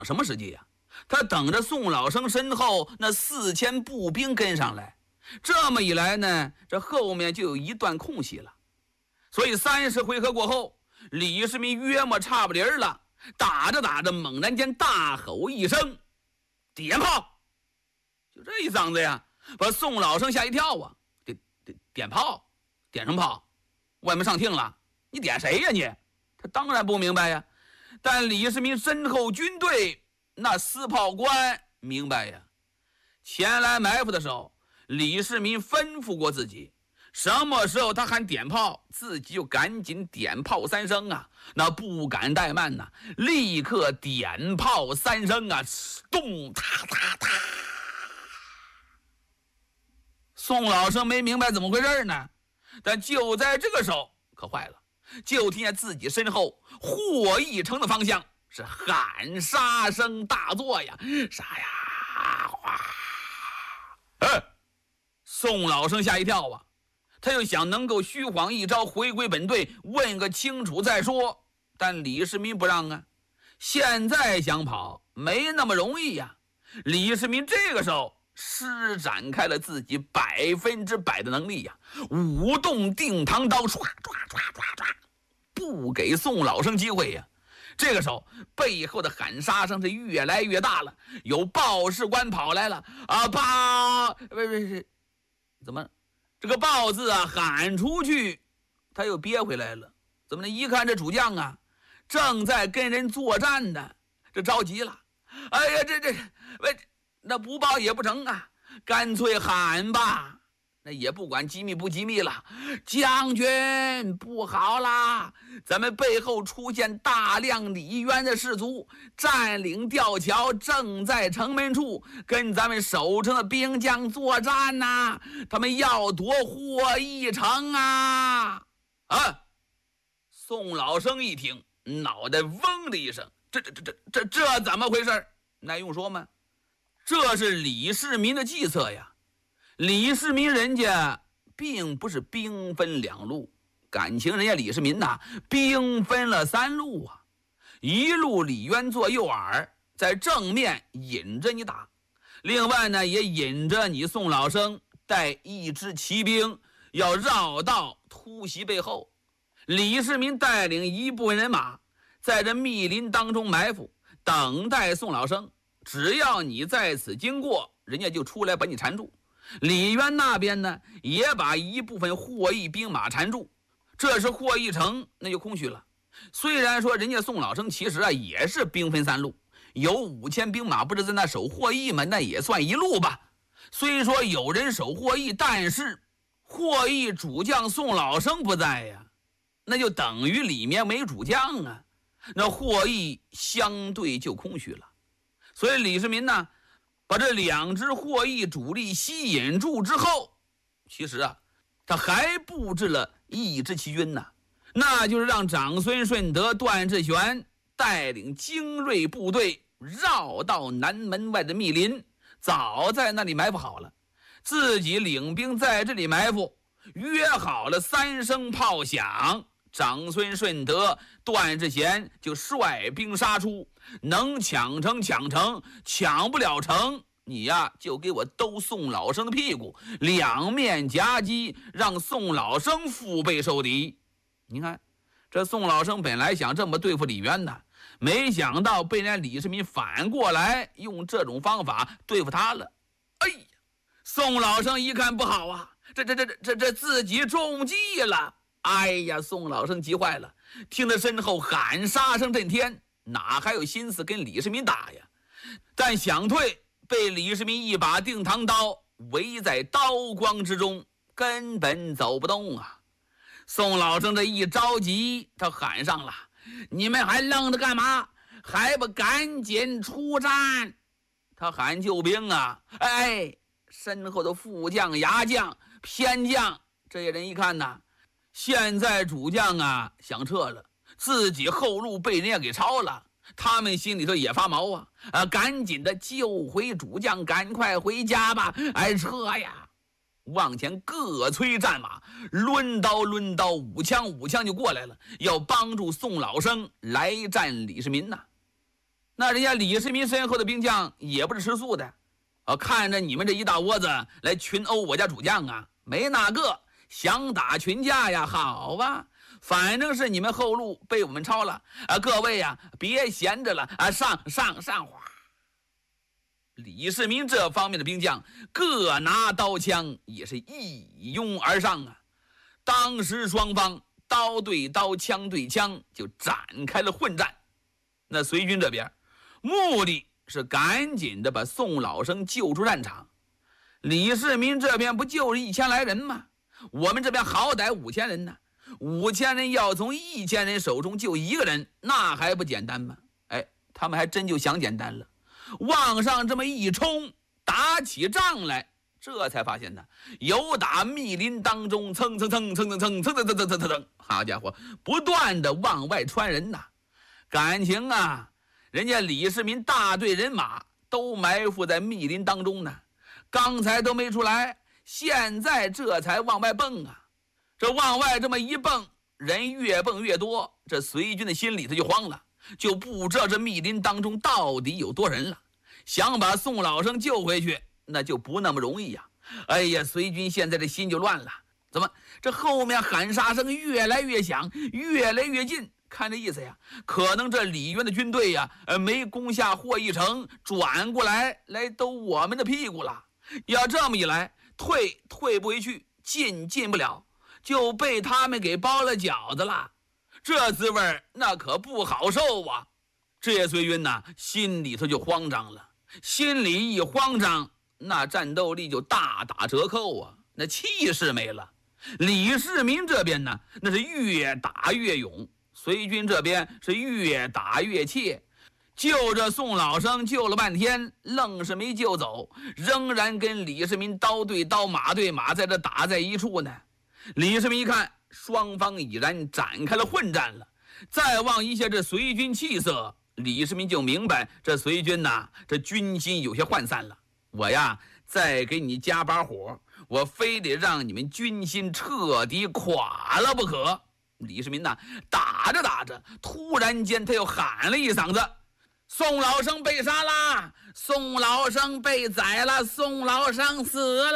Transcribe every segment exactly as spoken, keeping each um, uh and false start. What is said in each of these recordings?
什么时机呀？他等着宋老生身后那四千步兵跟上来。这么一来呢，这后面就有一段空隙了。所以三十回合过后，李世民约莫差不离了，打着打着，猛然间大吼一声：“点炮！”就这一嗓子呀，把宋老生吓一跳啊！点点点炮？点什么炮？外面上听了，你点谁呀你？他当然不明白呀。但李世民身后军队那司炮官明白呀。前来埋伏的时候，李世民吩咐过自己，什么时候他喊点炮，自己就赶紧点炮三声啊，那不敢怠慢呐、啊，立刻点炮三声啊，咚嗒嗒嗒。宋老生没明白怎么回事呢，但就在这个时候可坏了，就听见自己身后霍邑城的方向是喊杀声大作呀，杀呀哗！哎，宋老生吓一跳啊，他又想能够虚晃一招回归本队，问个清楚再说，但李世民不让啊，现在想跑没那么容易呀。李世民这个时候施展开了自己百分之百的能力呀，舞动定唐刀，唰唰唰唰唰，不给宋老生机会呀。这个时候背后的喊杀声是越来越大了，有报事官跑来了啊，报，不是不是，怎么这个报字啊喊出去，他又憋回来了。怎么呢？一看这主将啊正在跟人作战呢，这着急了。哎呀，这这喂，那不报也不成啊，干脆喊吧。那也不管机密不机密了，将军不好啦，咱们背后出现大量李渊的士卒，占领吊桥，正在城门处跟咱们守城的兵将作战呐、啊，他们要夺霍邑城啊！啊！宋老生一听，脑袋嗡的一声，这这这这这这怎么回事？那用说吗？这是李世民的计策呀。李世民人家并不是兵分两路，感情人家李世民呐、啊，兵分了三路啊。一路李渊做诱饵，在正面引着你打，另外呢也引着你宋老生带一支骑兵要绕道突袭背后。李世民带领一部分人马在这密林当中埋伏，等待宋老生，只要你在此经过，人家就出来把你缠住。李渊那边呢，也把一部分霍邑兵马缠住，这是霍邑城那就空虚了。虽然说人家宋老生其实啊也是兵分三路，有五千兵马不是在那守霍邑吗？那也算一路吧。虽说有人守霍邑，但是霍邑主将宋老生不在呀，那就等于里面没主将啊，那霍邑相对就空虚了。所以李世民呢，把这两支霍邑主力吸引住之后，其实啊，他还布置了一支骑军呢，那就是让长孙顺德、段志玄带领精锐部队绕到南门外的密林，早在那里埋伏好了，自己领兵在这里埋伏，约好了三声炮响，长孙顺德、段志贤就率兵杀出，能抢城抢城，抢不了城，你呀就给我兜宋老生的屁股，两面夹击，让宋老生腹背受敌。你看这宋老生本来想这么对付李渊的，没想到被人家李世民反过来用这种方法对付他了。哎呀，宋老生一看不好啊，这这这这这自己中计了。哎呀，宋老生急坏了，听着身后喊杀声震天，哪还有心思跟李世民打呀？但想退，被李世民一把定唐刀围在刀光之中，根本走不动啊。宋老生这一着急，他喊上了：“你们还愣着干嘛？还不赶紧出战！”他喊救兵啊！哎，身后的副将、牙将、偏将这些人一看呐，现在主将啊想撤了，自己后路被人家给抄了，他们心里头也发毛啊！啊，赶紧的救回主将，赶快回家吧！哎，撤呀！往前各催战马，抡刀抡刀，舞枪舞枪就过来了，要帮助宋老生来战李世民呐。 那人家李世民身后的兵将也不是吃素的，啊，看着你们这一大窝子来群殴我家主将啊，没哪个想打群架呀。好啊，反正是你们后路被我们抄了啊，各位呀，别闲着了啊，上上上！哗！李世民这方面的兵将各拿刀枪，也是一拥而上啊。当时双方刀对刀，枪对枪，就展开了混战。那隋军这边目的是赶紧的把宋老生救出战场，李世民这边不就是一千来人吗？我们这边好歹五千人呢，五千人要从一千人手中救一个人，那还不简单吗？哎，他们还真就想简单了，往上这么一冲，打起仗来，这才发现呢，由打密林当中蹭蹭蹭蹭蹭蹭蹭蹭蹭蹭蹭蹭，好家伙，不断的往外传人呐。感情啊，人家李世民大队人马都埋伏在密林当中呢，刚才都没出来，现在这才往外蹦啊。这往外这么一蹦，人越蹦越多，这隋军的心里头就慌了，就不知道这密林当中到底有多人了。想把宋老生救回去，那就不那么容易呀。哎呀，隋军现在这心就乱了。怎么这后面喊杀声越来越响，越来越近？看这意思呀，可能这李渊的军队呀，呃，没攻下霍邑城，转过来来兜我们的屁股了。要这么一来，退退不回去，进进不了，就被他们给包了饺子了。这滋味那可不好受啊！这隋军呐，心里头就慌张了，心里一慌张，那战斗力就大打折扣啊，那气势没了。李世民这边呢，那是越打越勇。隋军这边是越打越怯，救着宋老生救了半天，愣是没救走，仍然跟李世民刀对刀，马对马，在这打在一处呢。李世民一看双方已然展开了混战了，再望一下这隋军气色，李世民就明白这隋军呐，这军心有些涣散了。我呀，再给你加把火，我非得让你们军心彻底垮了不可。李世民呐，打着打着，突然间他又喊了一嗓子：“宋老生被杀啦！宋老生被宰了！宋老生死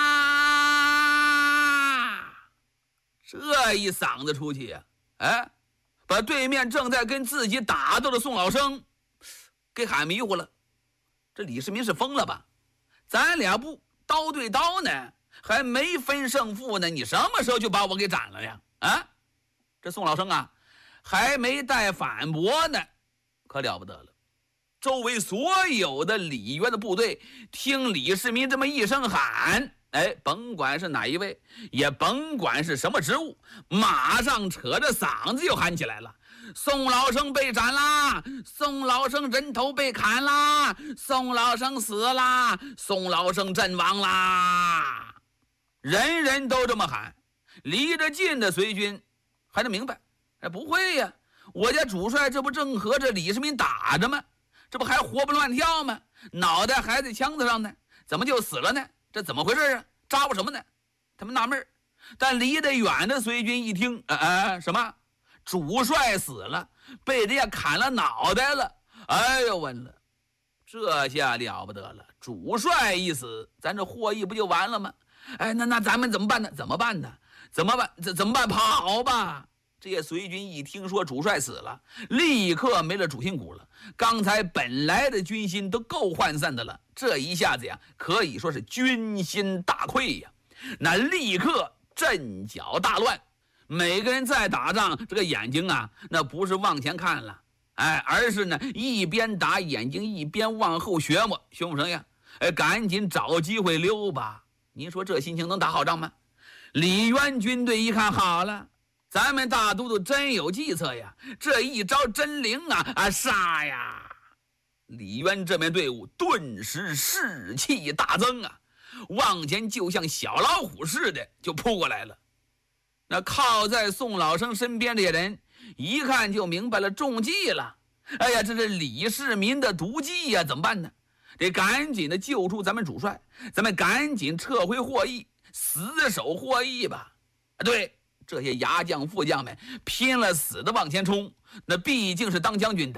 啦！”这一嗓子出去呀，哎，把对面正在跟自己打斗的宋老生给喊迷糊了。这李世民是疯了吧？咱俩不刀对刀呢，还没分胜负呢，你什么时候就把我给斩了呀？啊！这宋老生啊，还没带反驳呢，可了不得了。周围所有的李渊的部队听李世民这么一声喊，哎，甭管是哪一位，也甭管是什么职务，马上扯着嗓子就喊起来了：“宋老生被斩啦！宋老生人头被砍啦！宋老生死啦！宋老生阵亡啦！”人人都这么喊。离着近的隋军还能明白，哎，不会呀，我家主帅这不正和这李世民打着吗？这不还活蹦乱跳吗？脑袋还在枪子上呢，怎么就死了呢？这怎么回事啊？扎我什么呢？他们纳闷。但离得远的隋军一听，呃呃，什么？主帅死了，被人家砍了脑袋了。哎呦，完了，这下了不得了！主帅一死，咱这霍邑不就完了吗？哎，那那咱们怎么办呢？怎么办呢？怎么办？怎怎么办？跑吧！这些隋军一听说主帅死了，立刻没了主心骨了。刚才本来的军心都够涣散的了，这一下子呀，可以说是军心大溃呀。那立刻阵脚大乱，每个人在打仗，这个眼睛啊，那不是往前看了，哎，而是呢一边打眼睛一边往后学摸，学不成呀，哎，赶紧找机会溜吧。您说这心情能打好仗吗？李渊军队一看，好了，咱们大都督真有计策呀，这一招真灵啊！啊，杀呀！李渊这边队伍顿时士气大增啊，往前就像小老虎似的就扑过来了。那靠在宋老生身边这些人一看就明白了，中计了。哎呀，这是李世民的毒计呀，怎么办呢？得赶紧的救出咱们主帅，咱们赶紧撤回霍邑，死守霍邑吧。对，这些牙将副将们拼了死的往前冲，那毕竟是当将军的。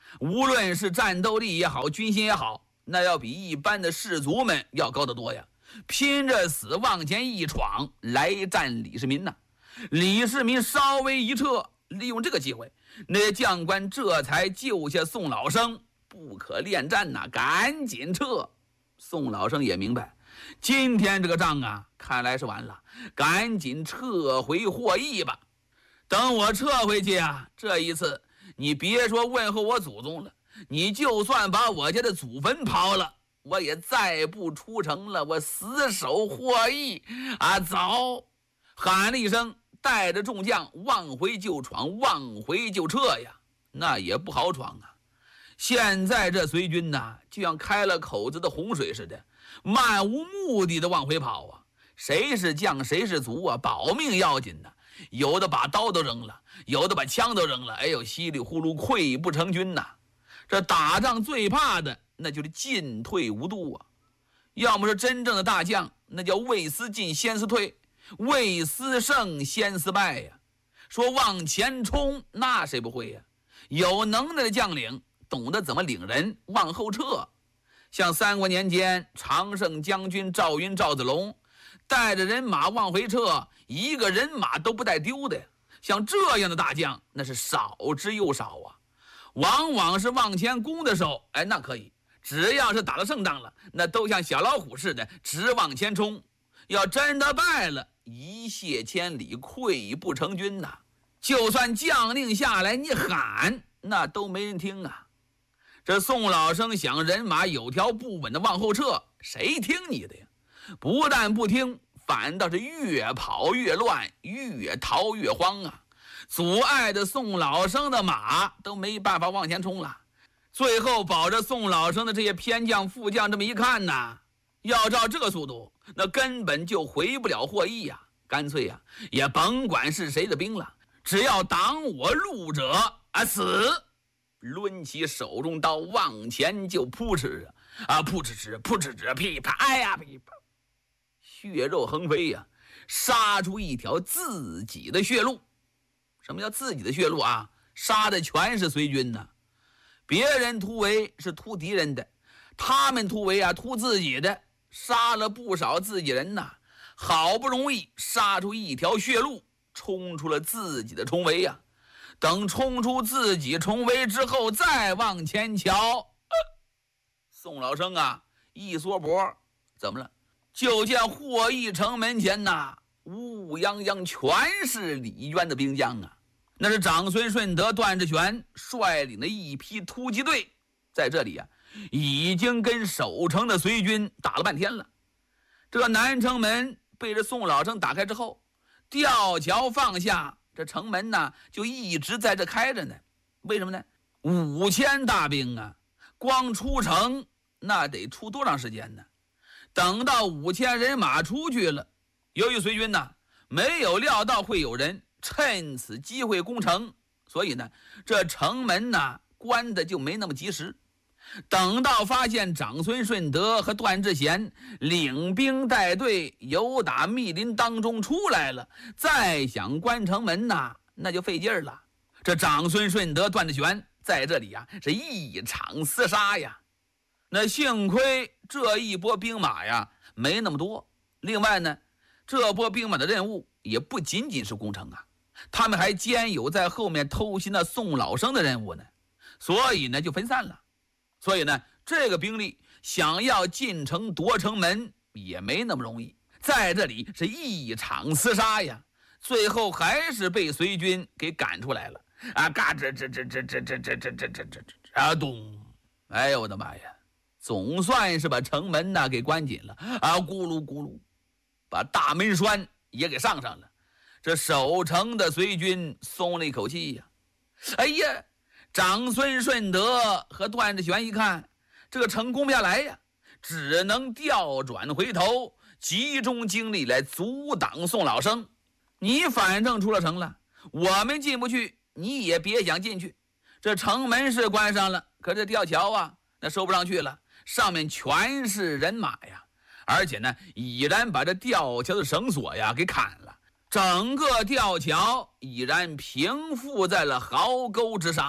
无论是战斗力也好，军心也好，那要比一般的士卒们要高得多呀。拼着死往前一闯，来战李世民呐、啊。李世民稍微一撤，利用这个机会，那些将官这才救下宋老生，不可恋战呐、啊，赶紧撤。宋老生也明白，今天这个仗啊，看来是完了，赶紧撤回霍邑吧。等我撤回去啊，这一次你别说问候我祖宗了，你就算把我家的祖坟刨了，我也再不出城了，我死守霍邑啊！走！喊了一声，带着众将往回就闯，往回就撤呀，那也不好闯啊。现在这隋军呐、啊，就像开了口子的洪水似的，漫无目的的往回跑啊。谁是将，谁是卒啊？保命要紧呐、啊。有的把刀都扔了，有的把枪都扔了。哎呦，稀里呼噜，溃不成军呐、啊。这打仗最怕的，那就是进退无度啊。要么是真正的大将，那叫未思进，先思退；未思胜，先思败呀。说往前冲，那谁不会呀？有能耐的将领懂得怎么领人往后撤。像三国年间，常胜将军赵云、赵子龙带着人马往回撤，一个人马都不带丢的。像这样的大将，那是少之又少啊。往往是往前攻的时候，哎，那可以；只要是打了胜仗了，那都像小老虎似的直往前冲。要真的败了，一泻千里，溃不成军呐、啊。就算将令下来，你喊那都没人听啊。这宋老生想人马有条不紊的往后撤，谁听你的呀？不但不听，反倒是越跑越乱，越逃越慌啊！阻碍的宋老生的马都没办法往前冲了。最后保着宋老生的这些偏将副将这么一看呐，要照这个速度，那根本就回不了霍邑呀！干脆呀，也甭管是谁的兵了，只要挡我路者啊死！抡起手中刀往前就扑哧啊啊扑哧哧扑哧哧噼啪，哎呀噼啪，血肉横飞呀，杀出一条自己的血路。什么叫自己的血路啊？杀的全是隋军呢。别人突围是突敌人的，他们突围啊突自己的，杀了不少自己人呐。好不容易杀出一条血路，冲出了自己的重围呀。等冲出自己重围之后，再往前瞧，呃、宋老生啊一缩脖，怎么了？就见霍邑城门前呐，乌乌泱泱全是李渊的兵将啊。那是长孙顺德、段志玄率领的一批突击队，在这里啊已经跟守城的隋军打了半天了。这个南城门被这宋老生打开之后，吊桥放下，这城门呢就一直在这开着呢。为什么呢？五千大兵啊，光出城那得出多长时间呢？等到五千人马出去了，由于隋军呢没有料到会有人趁此机会攻城，所以呢这城门呢关的就没那么及时。等到发现长孙顺德和段志贤领兵带队由打密林当中出来了，再想关城门呐，那就费劲儿了。这长孙顺德、段志贤在这里呀、啊、是一场厮杀呀。那幸亏这一波兵马呀没那么多，另外呢这波兵马的任务也不仅仅是攻城啊，他们还兼有在后面偷袭那宋老生的任务呢，所以呢就分散了。所以呢这个兵力想要进城夺城门也没那么容易，在这里是一场厮杀呀，最后还是被隋军给赶出来了啊！嘎吱吱吱吱吱吱吱吱吱吱吱啊咚！哎呦我的妈呀！总算是把城门呐给关紧了啊！咕噜咕噜，把大门栓也给上上了。这守城的隋军松了一口气呀！哎呀，长孙顺德和段志玄一看这个城攻不下来呀，只能调转回头，集中精力来阻挡宋老生。你反正出了城了，我们进不去，你也别想进去。这城门是关上了，可这吊桥啊那收不上去了，上面全是人马呀，而且呢已然把这吊桥的绳索呀给砍了，整个吊桥已然平覆在了壕沟之上。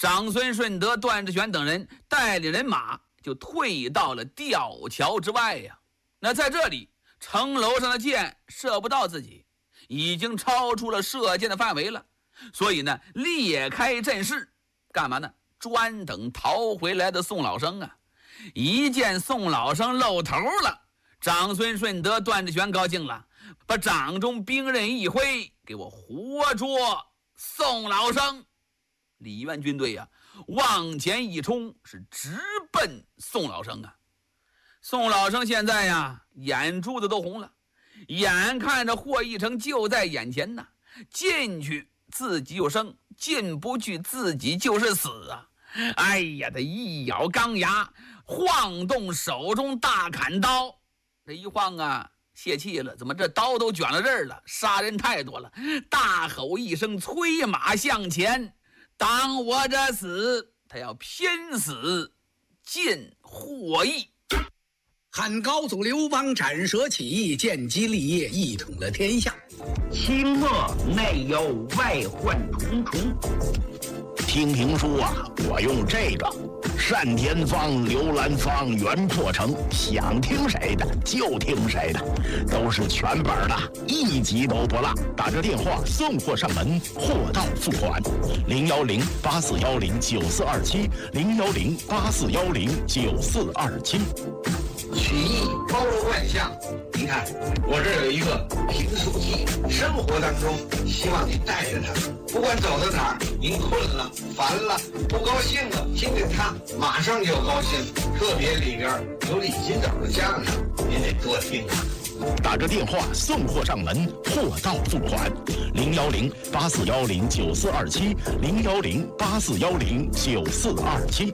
长孙顺德、段志全等人带领人马就退到了吊桥之外呀。那在这里，城楼上的箭射不到自己，已经超出了射箭的范围了，所以呢，裂开阵势，干嘛呢？专等逃回来的宋老生啊！一见宋老生露头了，长孙顺德、段志全高兴了，把掌中兵刃一挥，给我活捉宋老生！李元军队呀、啊，往前一冲，是直奔宋老生啊！宋老生现在呀，眼珠子都红了，眼看着霍义成就在眼前呢，进去自己就生，进不去自己就是死啊！哎呀，他一咬钢牙，晃动手中大砍刀，这一晃啊，泄气了，怎么这刀都卷了刃儿了？杀人太多了！大吼一声，催马向前，当我这死，他要拼死尽霍义。 汉高祖刘邦斩蛇起义，建基立业，一统了天下。 清末内忧外患重重。听评书啊，我用这个单田芳、刘兰芳、袁破城，想听谁的就听谁的，都是全本的，一集都不落。打着电话送货上门，货到付款。零幺零八四幺零九四二七，零幺零八四幺零九四二七。 曲艺包罗万象，您看我这有一个评书机，生活当中希望你带着它，不管走到哪儿，您困了、烦了、不高兴了，听着它马上就高兴。特别里边有李金斗的相声，您得多听啊。 打着电话送货上门，货到付款。零幺零八四幺零九四二七，零幺零八四幺零九四二七。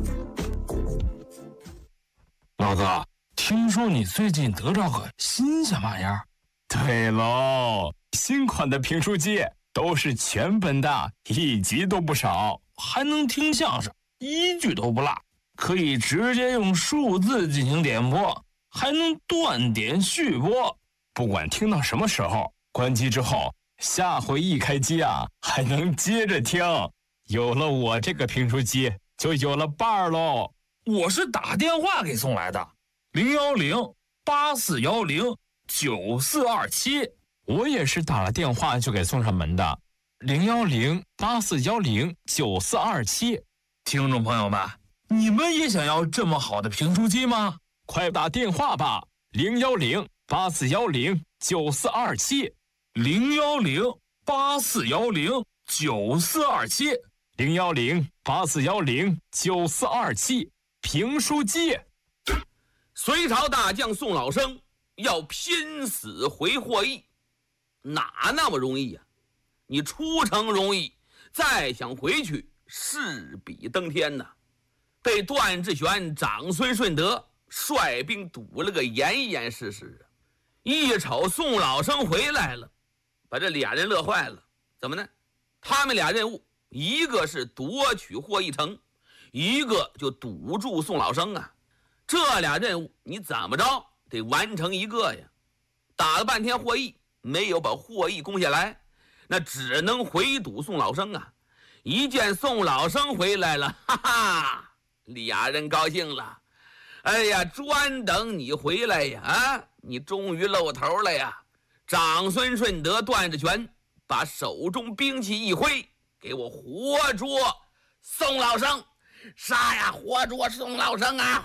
老哥，听说你最近得着个新鲜玩意儿？对喽，新款的评书机都是全本的，一集都不少，还能听相声，一句都不落，可以直接用数字进行点播，还能断点续播。不管听到什么时候，关机之后，下回一开机啊，还能接着听。有了我这个评书机，就有了伴儿喽。我是打电话给送来的，零幺零八四幺零九四二七。我也是打了电话就给送上门的，零幺零八四幺零九四二七。听众朋友们，你们也想要这么好的评书机吗？快打电话吧，零幺零八四幺零九四二七，零幺零八四幺零九四二七，零幺零八四幺零九四二七。评书机。 隋朝大将宋老生要拼死回霍义，哪那么容易呀、啊？你出城容易，再想回去势比登天呐！被段志玄、长孙顺德率兵堵了个严严实实啊！一瞅宋老生回来了，把这俩人乐坏了。怎么呢？他们俩任务，一个是夺取霍义城，一个就堵住宋老生啊！这俩任务你怎么着得完成一个呀？打了半天霍义，没有把霍义攻下来，那只能回堵宋老生啊！一见宋老生回来了，哈哈，俩人高兴了。哎呀，专等你回来呀！啊，你终于露头了呀！长孙顺德、段志全把手中兵器一挥，给我活捉宋老生！杀呀，活捉宋老生啊！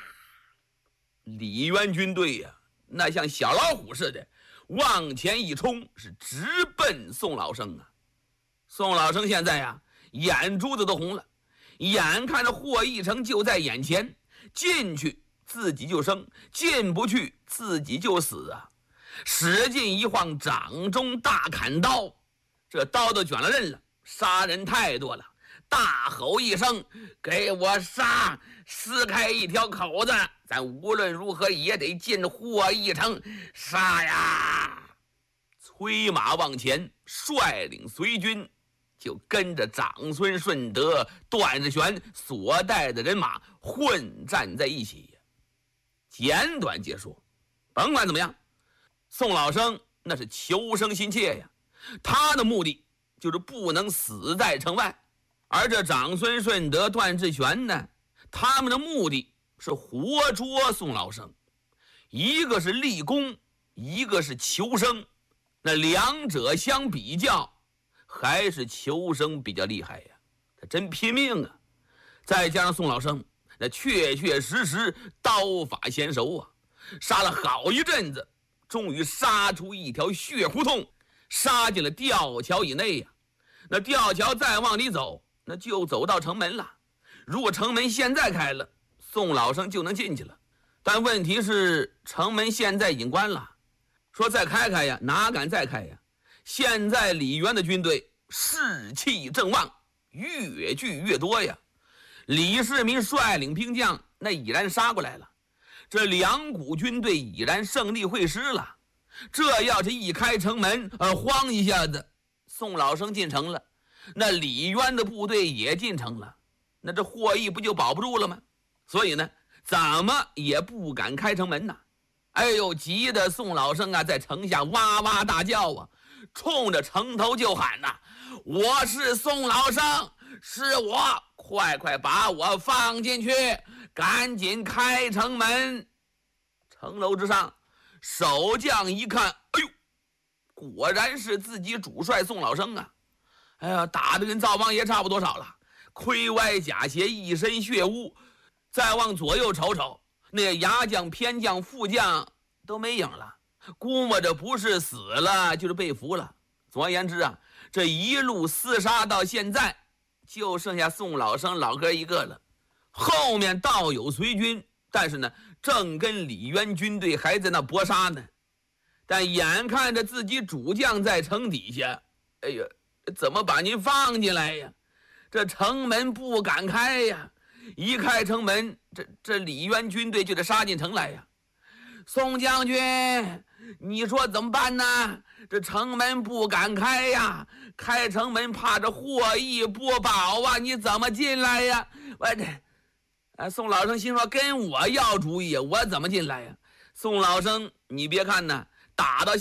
李元军队呀、啊，那像小老虎似的往前一冲，是直奔宋老生啊！宋老生现在呀、啊，眼珠子都红了，眼看着霍义成就在眼前，进去自己就生，进不去自己就死啊！使劲一晃掌中大砍刀，这刀都卷了刃了，杀人太多了，大吼一声，给我杀，撕开一条口子，咱无论如何也得进霍义城，杀呀！催马往前，率领随军就跟着长孙顺德、段志玄所带的人马混战在一起。简短结束，甭管怎么样，宋老生那是求生心切呀，他的目的就是不能死在城外， 而这长孙顺德、段志玄呢，他们的目的是活捉宋老生，一个是立功，一个是求生。那两者相比较，还是求生比较厉害呀，他真拼命啊！再加上宋老生那确确实实刀法娴熟啊，杀了好一阵子，终于杀出一条血胡同，杀进了吊桥以内呀。那吊桥再往里走，那就走到城门了。如果城门现在开了，宋老生就能进去了。但问题是，城门现在已经关了。说再开开呀，哪敢再开呀？现在李渊的军队士气正旺，越聚越多呀。李世民率领兵将那已然杀过来了，这两股军队已然胜利会师了。这要是一开城门，呃，慌一下子，宋老生进城了，那李渊的部队也进城了，那这霍邑不就保不住了吗？所以呢，怎么也不敢开城门呐。哎呦，急得宋老生啊，在城下哇哇大叫啊，冲着城头就喊呐：“我是宋老生，是我，快快把我放进去，赶紧开城门！”城楼之上，守将一看，哎呦，果然是自己主帅宋老生啊！哎呀，打得跟灶王爷差不多少了，盔歪甲斜，一身血污。再往左右瞅瞅，那牙将、偏将、副将都没影了，估摸着不是死了就是被俘了。总而言之啊，这一路厮杀到现在，就剩下宋老生老哥一个了。后面倒有随军，但是呢，正跟李渊军队还在那搏杀呢。但眼看着自己主将在城底下，哎呀，怎么把您放进来呀？这城门不敢开呀！一开城门，这这李渊军队就得杀进城来呀！宋将军，你说怎么办呢？这城门不敢开呀，开城门怕这霍邑不保啊，你怎么进来呀？我这，啊，宋老生心说跟我要主意，我怎么进来呀？宋老生，你别看呢，打到